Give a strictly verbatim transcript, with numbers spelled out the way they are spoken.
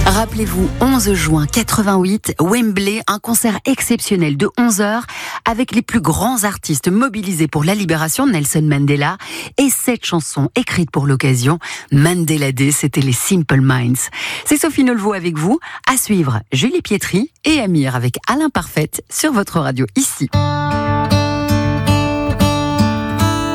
Rappelez-vous, onze juin quatre-vingt-huit, Wembley, un concert exceptionnel de onze heures avec les plus grands artistes mobilisés pour la libération de Nelson Mandela et cette chanson écrite pour l'occasion, Mandela Day, c'était les Simple Minds. C'est Sophie Nolveau avec vous, à suivre Julie Pietri et Amir avec Alain Parfaite sur votre radio ici.